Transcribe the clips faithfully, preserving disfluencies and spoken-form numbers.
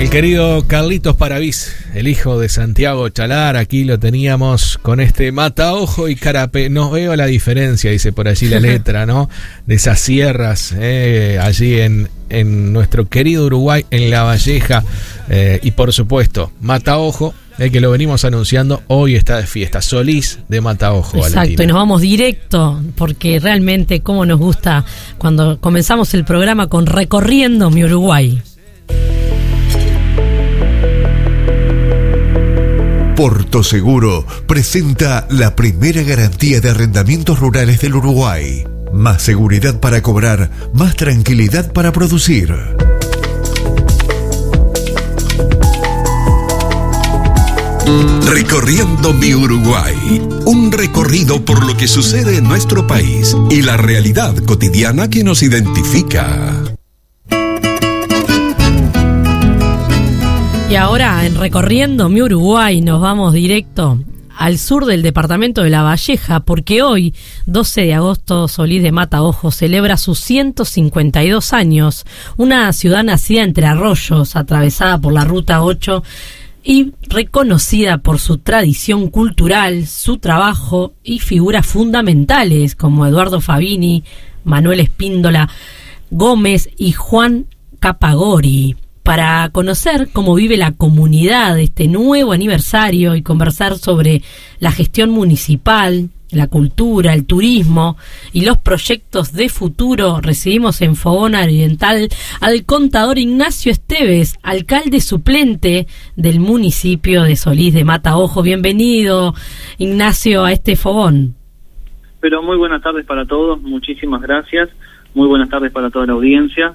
El querido Carlitos Paravís, el hijo de Santiago Chalar, aquí lo teníamos con este Mataojo y Carapé. No veo la diferencia, dice por allí la letra, ¿no? De esas sierras, eh, allí en, en nuestro querido Uruguay, en La Valleja. Eh, y por supuesto, Mataojo, el que lo venimos anunciando, hoy está de fiesta. Solís de Mataojo. Exacto, Valentina. Y nos vamos directo, porque realmente cómo nos gusta cuando comenzamos el programa con Recorriendo mi Uruguay. Porto Seguro presenta la primera garantía de arrendamientos rurales del Uruguay. Más seguridad para cobrar, más tranquilidad para producir. Recorriendo mi Uruguay, un recorrido por lo que sucede en nuestro país y la realidad cotidiana que nos identifica. Y ahora, en Recorriendo mi Uruguay, nos vamos directo al sur del departamento de La Valleja, porque hoy, doce de agosto, Solís de Mataojo celebra sus ciento cincuenta y dos años, una ciudad nacida entre arroyos, atravesada por la Ruta ocho y reconocida por su tradición cultural, su trabajo y figuras fundamentales como Eduardo Fabini, Manuel Espíndola Gómez y Juan Capagori. Para conocer cómo vive la comunidad este nuevo aniversario y conversar sobre la gestión municipal, la cultura, el turismo y los proyectos de futuro, recibimos en Fogón Oriental al contador Ignacio Esteves, alcalde suplente del municipio de Solís de Mataojo. Bienvenido, Ignacio, a este fogón. Pero muy buenas tardes para todos, muchísimas gracias. Muy buenas tardes para toda la audiencia.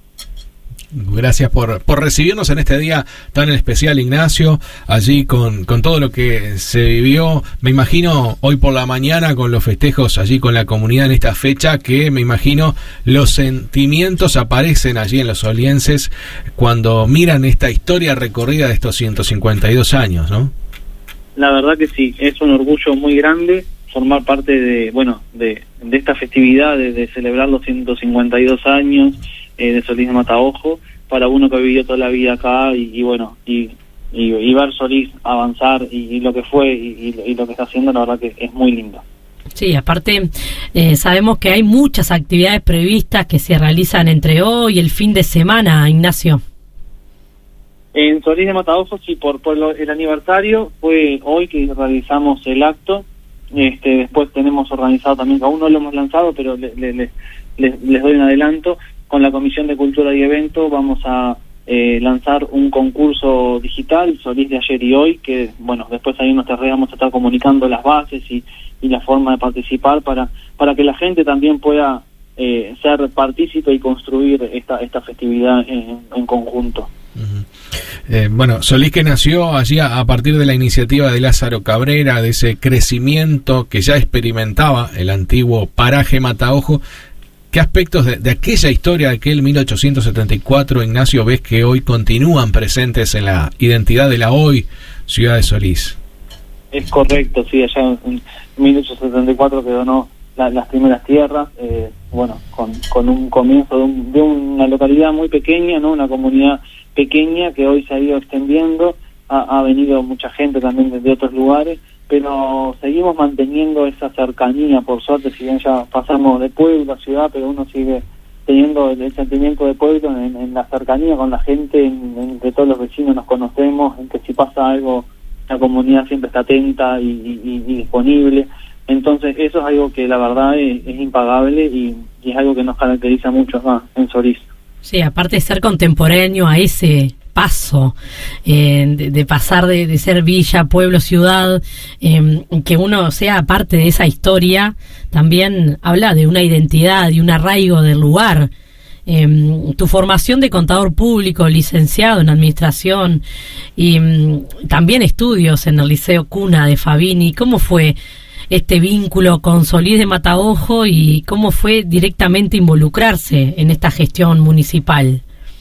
Gracias por, por recibirnos en este día tan especial, Ignacio, allí con, con todo lo que se vivió, me imagino, hoy por la mañana con los festejos allí con la comunidad en esta fecha, que me imagino los sentimientos aparecen allí en los solienses cuando miran esta historia recorrida de estos ciento cincuenta y dos años, ¿no? La verdad que sí, es un orgullo muy grande formar parte de, bueno, de, de esta festividad, de, de celebrar los ciento cincuenta y dos años eh, de Solís de Mataojo, para uno que vivió toda la vida acá y, y bueno, y, y, y ver Solís avanzar y, y lo que fue y, y, y lo que está haciendo, la verdad que es muy lindo. Sí, aparte eh, sabemos que hay muchas actividades previstas que se realizan entre hoy y el fin de semana, Ignacio. En Solís de Mataojo, sí, por, por lo, el aniversario fue hoy que realizamos el acto. Este, después tenemos organizado también, que aún no lo hemos lanzado, pero le, le, le, les, les doy un adelanto. Con la Comisión de Cultura y Evento vamos a eh, lanzar un concurso digital, Solís de ayer y hoy, que bueno, después ahí en nuestras redes vamos a estar comunicando las bases y, y la forma de participar para, para que la gente también pueda eh, ser partícipe y construir esta, esta festividad en, en conjunto. Uh-huh. Eh, bueno, Solís que nació allí a, a partir de la iniciativa de Lázaro Cabrera, de ese crecimiento que ya experimentaba el antiguo paraje Mataojo. ¿Qué aspectos de, de aquella historia, de aquel mil ochocientos setenta y cuatro, Ignacio, ves que hoy continúan presentes en la identidad de la hoy ciudad de Solís? Es correcto, sí, allá en mil ochocientos setenta y cuatro que donó la, las primeras tierras, eh, bueno, con, con un comienzo de, un, de una localidad muy pequeña, ¿no? Una comunidad pequeña que hoy se ha ido extendiendo, ha, ha venido mucha gente también desde otros lugares, pero seguimos manteniendo esa cercanía, por suerte, si bien ya pasamos de pueblo a ciudad, pero uno sigue teniendo el, el sentimiento de pueblo en, en la cercanía con la gente, en, en que todos los vecinos nos conocemos, en que si pasa algo, la comunidad siempre está atenta y, y, y disponible. Entonces eso es algo que la verdad es, es impagable y, y es algo que nos caracteriza mucho más en Solís. Sí, aparte de ser contemporáneo a ese paso, eh, de, de pasar de, de ser villa, pueblo, ciudad, eh, que uno sea parte de esa historia, también habla de una identidad y un arraigo del lugar. Eh, tu formación de contador público, licenciado en administración y um, también estudios en el Liceo Cuna de Fabini, ¿cómo fue este vínculo con Solís de Mataojo y cómo fue directamente involucrarse en esta gestión municipal?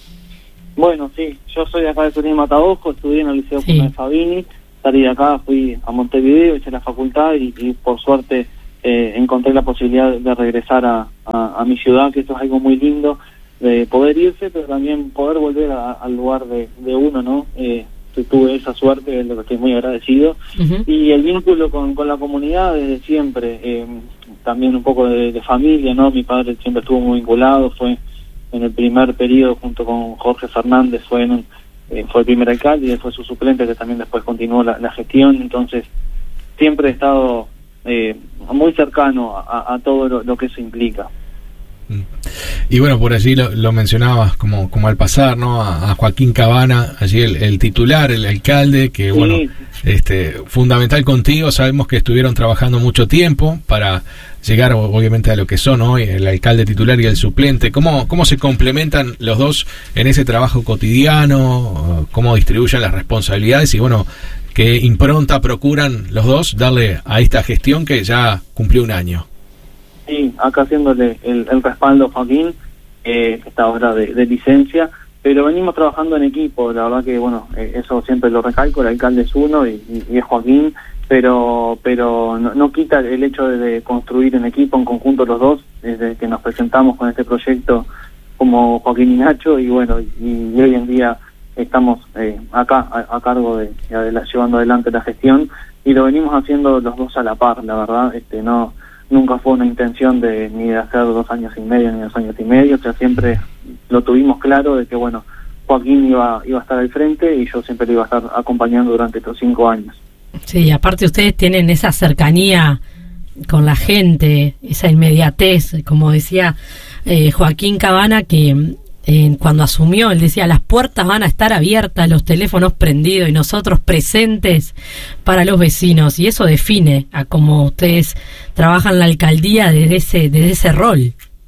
Bueno, sí, yo soy de acá de Solís de Mataojo, estudié en el Liceo Sí. Cuna de Fabini, salí de acá, fui a Montevideo, hice la facultad y, y por suerte eh, encontré la posibilidad de regresar a, a, a mi ciudad, que esto es algo muy lindo. de poder irse, pero también poder volver a, al lugar de, de uno, ¿no? Eh, tuve esa suerte, de lo que estoy muy agradecido. Uh-huh. Y el vínculo con, con la comunidad desde siempre, eh, también un poco de, de familia, ¿no? Mi padre siempre estuvo muy vinculado, fue en el primer periodo junto con Jorge Fernández, fue en un, eh, fue el primer alcalde y él fue su suplente, que también después continuó la, la gestión. Entonces siempre he estado eh, muy cercano a, a todo lo, lo que eso implica. Y bueno, por allí lo, lo mencionabas como, como al pasar, ¿no? A, a Joaquín Cabana, allí el, el titular, el alcalde, que sí. Bueno, este, fundamental contigo, sabemos que estuvieron trabajando mucho tiempo para llegar obviamente a lo que son hoy, el alcalde titular y el suplente. ¿Cómo, cómo se complementan los dos en ese trabajo cotidiano? ¿Cómo distribuyen las responsabilidades? Y bueno, ¿qué impronta procuran los dos darle a esta gestión que ya cumplió un año? Sí, acá haciéndole el, el respaldo a Joaquín, eh, que está ahora de, de licencia, pero venimos trabajando en equipo. La verdad que, bueno, eh, eso siempre lo recalco, el alcalde es uno y, y, y es Joaquín, pero pero no, no quita el hecho de, de construir en equipo, en conjunto los dos, desde que nos presentamos con este proyecto como Joaquín y Nacho, y bueno, y, y hoy en día estamos eh, acá a, a cargo de, de, de llevando adelante la gestión, y lo venimos haciendo los dos a la par, la verdad. este no Nunca fue una intención de ni de hacer dos años y medio ni dos años y medio, o sea, siempre lo tuvimos claro de que, bueno, Joaquín iba iba a estar al frente y yo siempre lo iba a estar acompañando durante estos cinco años. Sí, aparte ustedes tienen esa cercanía con la gente, esa inmediatez, como decía eh, Joaquín Cabana, que eh, cuando asumió, él decía, las puertas van a estar abiertas, los teléfonos prendidos y nosotros presentes para los vecinos, y eso define a cómo ustedes trabajan la alcaldía desde ese, desde ese rol.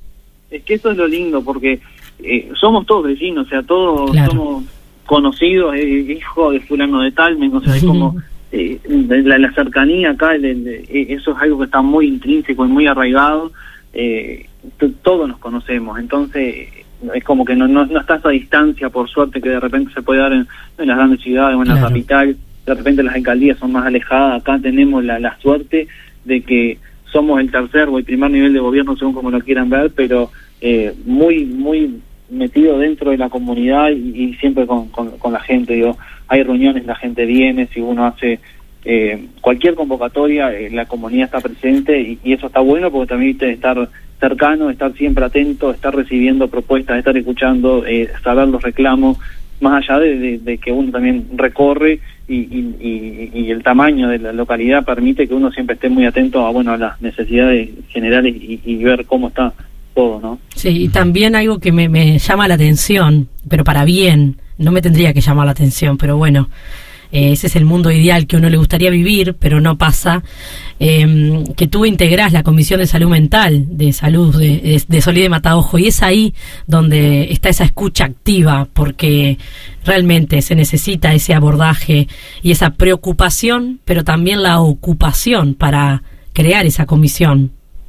Es que eso es lo lindo, porque eh, somos todos vecinos, o sea, todos claro. somos conocidos, eh, hijo de fulano de tal, o sea, es como eh, la, la cercanía acá, el, el, el, eso es algo que está muy intrínseco y muy arraigado. eh, t- todos nos conocemos, entonces es como que no, no, no está esa distancia, por suerte, que de repente se puede dar en, en las grandes ciudades o en claro. la capital. De repente las alcaldías son más alejadas. Acá tenemos la, la suerte de que somos el tercer o el primer nivel de gobierno, según como lo quieran ver, pero eh, muy muy metido dentro de la comunidad y, y siempre con, con, con la gente. Digo, hay reuniones, la gente viene, si uno hace eh, cualquier convocatoria, eh, la comunidad está presente, y, y eso está bueno, porque también viste estar cercano, estar siempre atento, estar recibiendo propuestas, estar escuchando, eh, saber los reclamos, más allá de, de, de que uno también recorre y, y, y, y el tamaño de la localidad permite que uno siempre esté muy atento a, bueno, a las necesidades generales y, y ver cómo está todo, ¿no? Sí, y también algo que me, me llama la atención, pero para bien, no me tendría que llamar la atención, pero bueno, eh, ese es el mundo ideal que uno le gustaría vivir, pero no pasa, eh, que tú integrás la Comisión de Salud Mental, de Salud de, de, de Solís de Mataojo, y es ahí donde está esa escucha activa, porque realmente se necesita ese abordaje y esa preocupación, pero también la ocupación para crear esa comisión.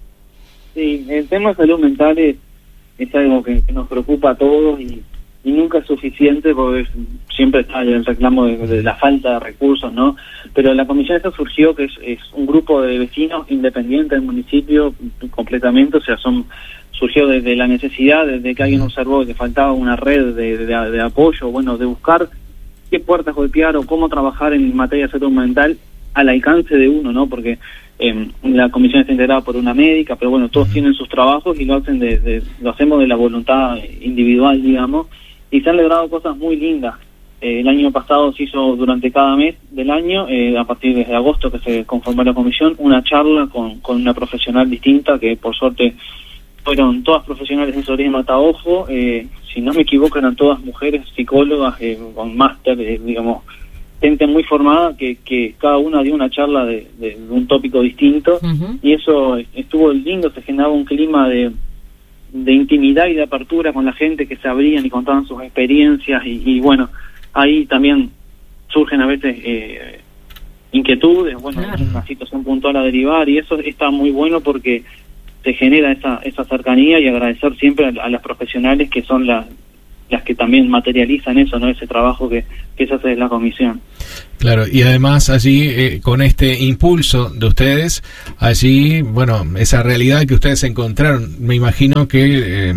Sí, el tema de salud mental es, es algo que, que nos preocupa a todos, y, y nunca es suficiente, porque es, siempre está el reclamo de, de la falta de recursos, ¿no? Pero la comisión esta surgió, que es, es un grupo de vecinos independientes del municipio completamente, o sea, son surgió desde la necesidad, desde que alguien observó que faltaba una red de, de, de apoyo, bueno, de buscar qué puertas golpear o cómo trabajar en materia de salud mental al alcance de uno, ¿no? Porque eh, la comisión está integrada por una médica, pero bueno, todos tienen sus trabajos y lo hacen de, de lo hacemos de la voluntad individual, digamos, y se han logrado cosas muy lindas. Eh, el año pasado se hizo durante cada mes del año, eh, a partir de agosto que se conformó la comisión, una charla con, con una profesional distinta, que por suerte fueron todas profesionales de Solís de Mataojo, eh, si no me equivoco eran todas mujeres psicólogas eh, con máster, eh, digamos, gente muy formada, que, que cada una dio una charla de, de, de un tópico distinto, uh-huh. y eso estuvo lindo, se generaba un clima de, de intimidad y de apertura con la gente, que se abrían y contaban sus experiencias, y, y bueno, ahí también surgen a veces eh, inquietudes, bueno, claro. una situación puntual a derivar, y eso está muy bueno porque se genera esa esa cercanía, y agradecer siempre a, a las profesionales que son las las que también materializan eso, no, ese trabajo que, que se hace de la comisión. Claro, y además allí eh, con este impulso de ustedes, allí, bueno, esa realidad que ustedes encontraron, me imagino que eh,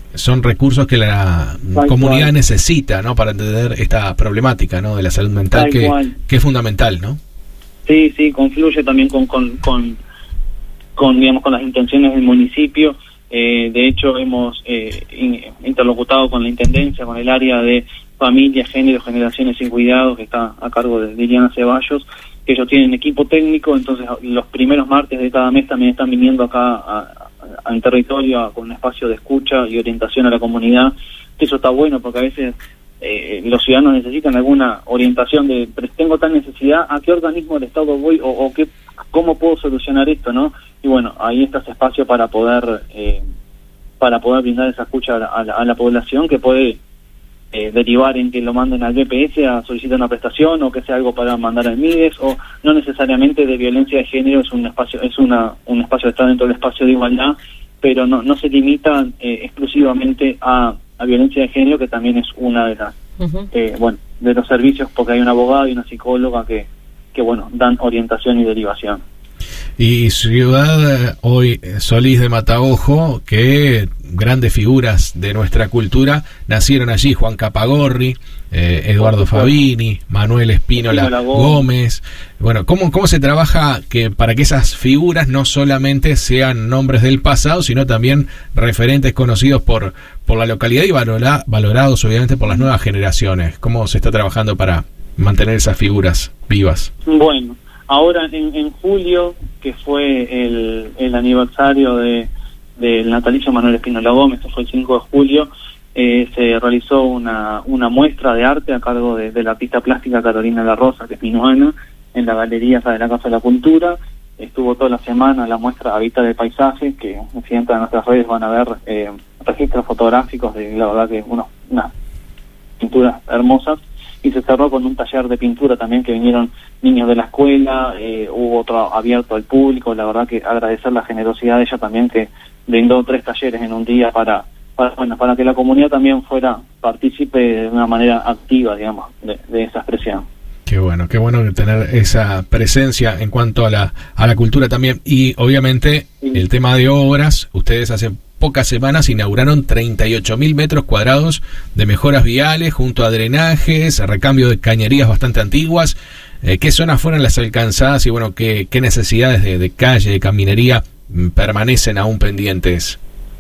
son recursos que la Tal comunidad cual. necesita, ¿no? Para entender esta problemática, ¿no? De la salud mental, Tal que, cual. que es fundamental, ¿no? Sí, sí, confluye también con, con, con, con, digamos, con las intenciones del municipio. Eh, de hecho, hemos eh, in, interlocutado con la Intendencia, con el área de familia, género, generaciones y cuidados, que está a cargo de Liliana Ceballos, que ellos tienen equipo técnico, entonces los primeros martes de cada mes también están viniendo acá a, a, al territorio a, con un espacio de escucha y orientación a la comunidad. Eso está bueno porque a veces eh, los ciudadanos necesitan alguna orientación de, pero tengo tal necesidad, ¿a qué organismo del Estado voy o, o qué, cómo puedo solucionar esto, no? Y bueno, ahí está ese espacio para poder eh, para poder brindar esa escucha a la, a la, a la población, que puede eh, derivar en que lo manden al B P S a solicitar una prestación, o que sea algo para mandar al MIDES, o no necesariamente de violencia de género. Es un espacio, es una un espacio que está dentro del espacio de igualdad, pero no no se limita eh, exclusivamente a, a violencia de género, que también es una de las uh-huh. eh, bueno de los servicios, porque hay un abogado y una psicóloga que que bueno dan orientación y derivación. Y ciudad hoy, Solís de Mataojo, que grandes figuras de nuestra cultura nacieron allí: Juan Capagorri, eh, Eduardo Fabini, Manuel Espínola, Espínola Gómez. Bueno, ¿cómo, ¿cómo se trabaja que para que esas figuras no solamente sean nombres del pasado, sino también referentes conocidos por, por la localidad y valora, valorados obviamente por las nuevas generaciones? ¿Cómo se está trabajando para mantener esas figuras vivas? Bueno, ahora en, en julio, que fue el, el aniversario de del natalicio Manuel Espínola Gómez, que fue el cinco de julio, eh, se realizó una una muestra de arte a cargo de, de la artista plástica Carolina La Rosa, que es minuana, en la galería de la Casa de la Cultura. Estuvo toda la semana la muestra Habitat de Paisaje, que si entran a nuestras redes van a ver eh, registros fotográficos de, la verdad, que unos, unas pinturas hermosas. Y se cerró con un taller de pintura también, que vinieron niños de la escuela, eh, hubo otro abierto al público. La verdad que agradecer la generosidad de ella también, que brindó tres talleres en un día para, para bueno para que la comunidad también fuera partícipe de una manera activa, digamos, de, de esa expresión. Qué bueno, qué bueno tener esa presencia en cuanto a la a la cultura también. Y obviamente sí, el tema de obras, ustedes hacen pocas semanas inauguraron treinta y ocho mil metros cuadrados de mejoras viales junto a drenajes, a recambio de cañerías bastante antiguas. Eh, ¿Qué zonas fueron las alcanzadas y bueno, qué, qué necesidades de, de calle, de caminería permanecen aún pendientes?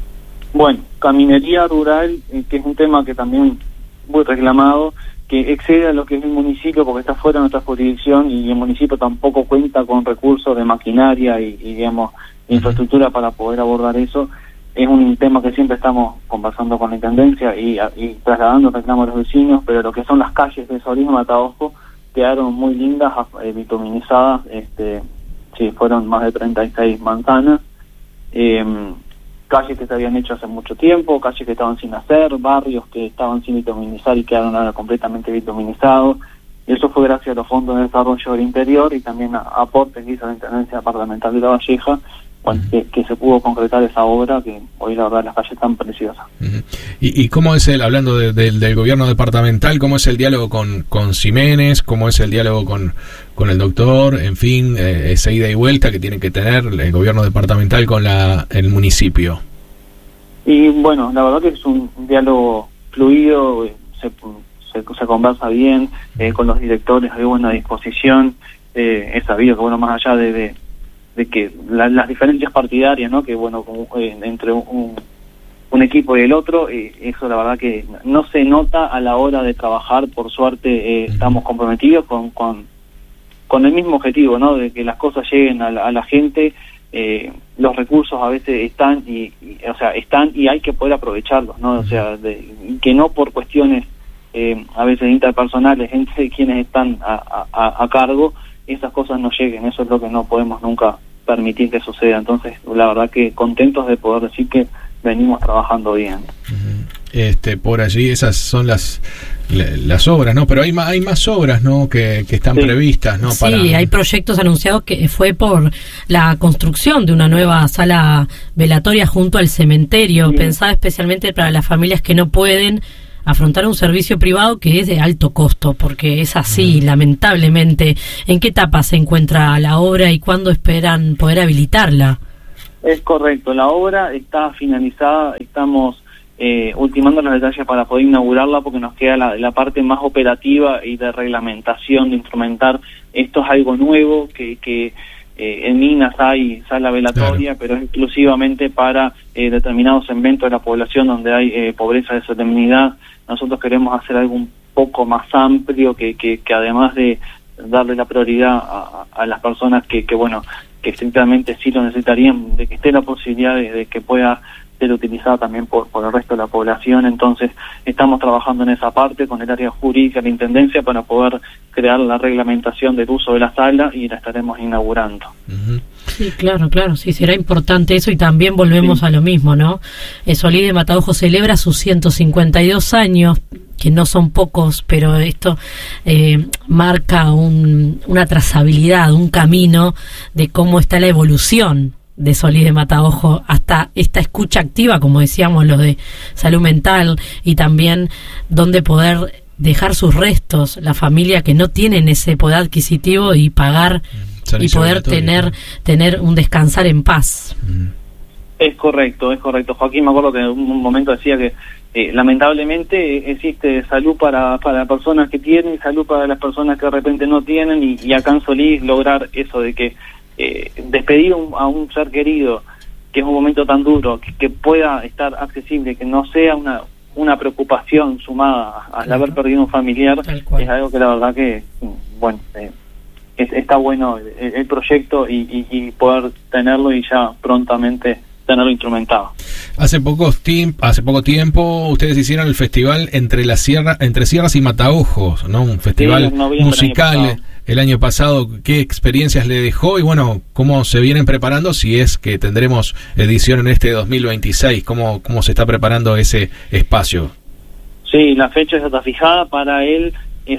Bueno, caminería rural, eh, que es un tema que también muy reclamado, que excede a lo que es el municipio porque está fuera de nuestra jurisdicción, y el municipio tampoco cuenta con recursos de maquinaria y, y digamos, infraestructura para poder abordar eso. Es un tema que siempre estamos conversando con la Intendencia y, y trasladando reclamos a los vecinos, pero lo que son las calles de Solís de Mataojo quedaron muy lindas, eh, bituminizadas. Este, sí, fueron más de treinta y seis manzanas, eh, calles que se habían hecho hace mucho tiempo, calles que estaban sin hacer, barrios que estaban sin bituminizar y quedaron ahora completamente bituminizados. Y eso fue gracias a los fondos de desarrollo del interior y también a aportes que hizo la Intendencia Departamental de La Valleja, bueno, que, que se pudo concretar esa obra, que hoy la verdad las calles están preciosas. Uh-huh. ¿Y, ¿Y cómo es el, hablando de, de, del gobierno departamental, cómo es el diálogo con, con Ximénez, cómo es el diálogo con, con el doctor, en fin, eh, esa ida y vuelta que tiene que tener el gobierno departamental con la el municipio? Y bueno, la verdad que es un diálogo fluido, se, se, se conversa bien, eh, con los directores hay buena disposición, eh, es sabido que bueno, más allá de... de de que la, las diferencias partidarias, ¿no? Que bueno, como, eh, entre un, un equipo y el otro, eh, eso la verdad que no se nota a la hora de trabajar. Por suerte eh, estamos comprometidos con, con con el mismo objetivo, ¿no? De que las cosas lleguen a la, a la gente. Eh, los recursos a veces están y, y o sea están y hay que poder aprovecharlos, ¿no? O sea, de, que no por cuestiones eh, a veces interpersonales entre quienes están a, a, a cargo, esas cosas no lleguen. Eso es lo que no podemos nunca permitir que suceda. Entonces, la verdad que contentos de poder decir que venimos trabajando bien. Este, por allí esas son las las obras, ¿no? Pero hay más, hay más obras, ¿no? Que, que están sí. previstas, ¿no? Sí, Para... hay proyectos anunciados que fue por la construcción de una nueva sala velatoria junto al cementerio, sí. pensada especialmente para las familias que no pueden afrontar un servicio privado que es de alto costo, porque es así, mm. lamentablemente. ¿En qué etapa se encuentra la obra y cuándo esperan poder habilitarla? Es correcto, la obra está finalizada, estamos eh, ultimando los detalles para poder inaugurarla, porque nos queda la, la parte más operativa y de reglamentación, de instrumentar. Esto es algo nuevo, que, que eh, en Minas hay sala velatoria, claro, pero es exclusivamente para eh, determinados segmentos de la población donde hay eh, pobreza, desolemnidad. Nosotros queremos hacer algo un poco más amplio, que, que, que además de darle la prioridad a, a las personas que, que, bueno, que estrictamente sí lo necesitarían, de que esté la posibilidad de, de que pueda ser utilizada también por, por el resto de la población. Entonces estamos trabajando en esa parte con el área jurídica de la Intendencia para poder crear la reglamentación del uso de la sala, y la estaremos inaugurando. Uh-huh. Sí, claro, claro, sí, será importante eso, y también volvemos sí. a lo mismo, ¿no? Eh, Solís de Mataojo celebra sus ciento cincuenta y dos años, que no son pocos, pero esto eh, marca un, una trazabilidad, un camino de cómo está la evolución de Solís de Mataojo hasta esta escucha activa, como decíamos, lo de salud mental, y también donde poder dejar sus restos, la familia que no tienen ese poder adquisitivo, y pagar y poder tener tener un descansar en paz. Es correcto, es correcto. Joaquín, me acuerdo que en un momento decía que eh, lamentablemente existe salud para, para personas que tienen y salud para las personas que de repente no tienen, y, y acá en Solís lograr eso de que eh, despedir un, a un ser querido, que es un momento tan duro, que, que pueda estar accesible, que no sea una una preocupación sumada al claro. haber perdido un familiar, es algo que la verdad que, bueno, eh, es, está bueno el, el proyecto y, y, y poder tenerlo y ya prontamente tenerlo instrumentado. Hace poco, hace poco tiempo ustedes hicieron el festival Entre la Sierra, Entre Sierras y Mataojos, ¿no? Un festival sí, musical el año pasado. ¿Qué experiencias le dejó? Y bueno, ¿cómo se vienen preparando si es que tendremos edición en este dos mil veintiséis? ¿Cómo, cómo se está preparando ese espacio? Sí, la fecha está fijada para el,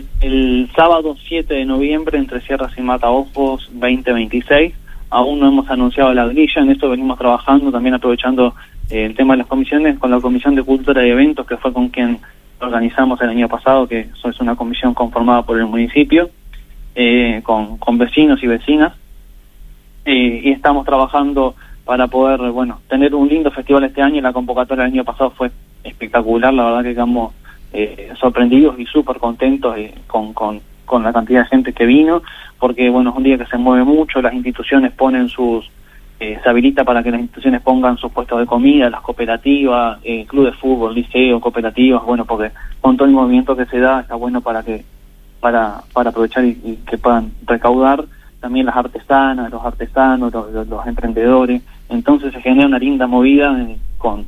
el sábado siete de noviembre, Entre Sierras y Mataojos veinte veintiséis. Aún no hemos anunciado la grilla, en esto venimos trabajando, también aprovechando eh, el tema de las comisiones, con la Comisión de Cultura y Eventos, que fue con quien organizamos el año pasado, que es una comisión conformada por el municipio, eh, con, con vecinos y vecinas, eh, y estamos trabajando para poder, bueno, tener un lindo festival este año. La convocatoria del año pasado fue espectacular, la verdad que quedamos eh, sorprendidos y súper contentos eh, con, con, con la cantidad de gente que vino, porque bueno, es un día que se mueve mucho, las instituciones ponen sus, eh, se habilita para que las instituciones pongan sus puestos de comida, las cooperativas, eh, club de fútbol, liceo, cooperativas, bueno, porque con todo el movimiento que se da, está bueno para que, para, para aprovechar y, y que puedan recaudar. También las artesanas, los artesanos, los, los, los emprendedores. Entonces se genera una linda movida eh, con,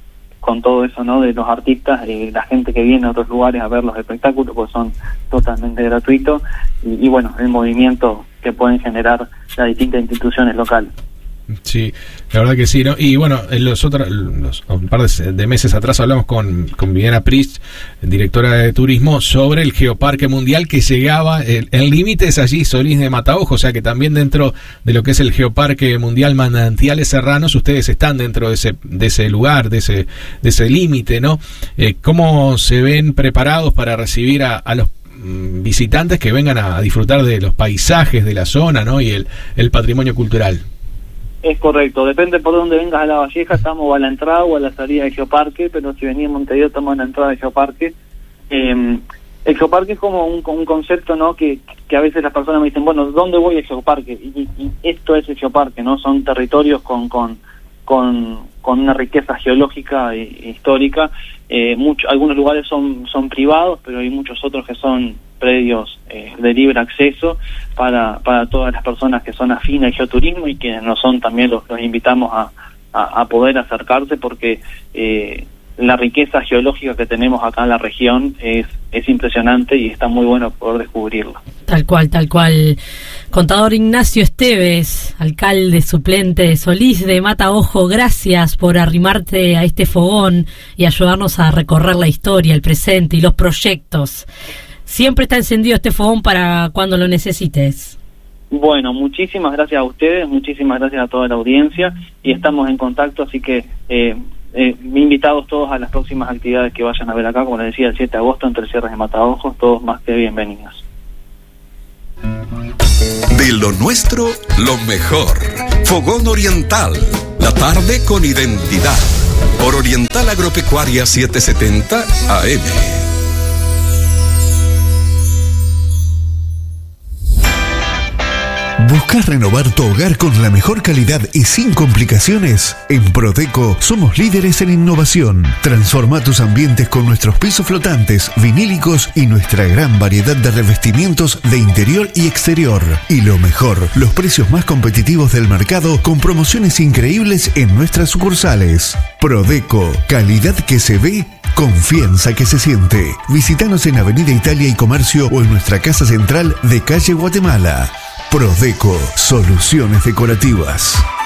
con todo eso, ¿no? De los artistas, eh, la gente que viene a otros lugares a ver los espectáculos, pues son totalmente gratuitos, y, y bueno, el movimiento que pueden generar las distintas instituciones locales. Sí, la verdad que sí, ¿no? Y bueno, en los otros, los, un par de, de meses atrás hablamos con, con Viviana Priest, directora de turismo, sobre el Geoparque Mundial que llegaba, el límite es allí, Solís de Mataojo, o sea que también dentro de lo que es el Geoparque Mundial Manantiales Serranos, ustedes están dentro de ese, de ese lugar, de ese, de ese límite, ¿no? Eh, ¿Cómo se ven preparados para recibir a, a los visitantes que vengan a, a disfrutar de los paisajes de la zona, ¿no? Y el, el patrimonio cultural? Es correcto, depende por dónde vengas a La Valleja, estamos a la entrada o a la salida del Geoparque, pero si venís a Montevideo estamos a la entrada del Geoparque. Eh, el Geoparque es como un, un concepto, ¿no? Que, que a veces las personas me dicen, bueno, ¿dónde voy al Geoparque? Y, y esto es el Geoparque, ¿no? Son territorios con con con, con una riqueza geológica e histórica. Eh, mucho, algunos lugares son son privados, pero hay muchos otros que son predios eh, de libre acceso para para todas las personas que son afines al geoturismo, y quienes no son también los, los invitamos a, a, a poder acercarse, porque eh, la riqueza geológica que tenemos acá en la región es, es impresionante, y está muy bueno poder descubrirla. Tal cual, tal cual. Contador Ignacio Esteves, alcalde suplente de Solís de Mataojo, gracias por arrimarte a este fogón y ayudarnos a recorrer la historia, el presente y los proyectos. Siempre está encendido este fogón para cuando lo necesites. Bueno, muchísimas gracias a ustedes, muchísimas gracias a toda la audiencia, y estamos en contacto, así que eh, eh, invitados todos a las próximas actividades que vayan a ver acá, como les decía, el siete de agosto, Entre Sierras y Mataojos, todos más que bienvenidos. De lo nuestro, lo mejor. Fogón Oriental, la tarde con identidad. por Oriental Agropecuaria setecientos setenta A M. ¿Buscas renovar tu hogar con la mejor calidad y sin complicaciones? En Prodeco somos líderes en innovación. Transforma tus ambientes con nuestros pisos flotantes, vinílicos y nuestra gran variedad de revestimientos de interior y exterior. Y lo mejor, los precios más competitivos del mercado con promociones increíbles en nuestras sucursales. Prodeco, calidad que se ve, confianza que se siente. Visítanos en Avenida Italia y Comercio o en nuestra casa central de calle Guatemala. Prodeco, soluciones decorativas.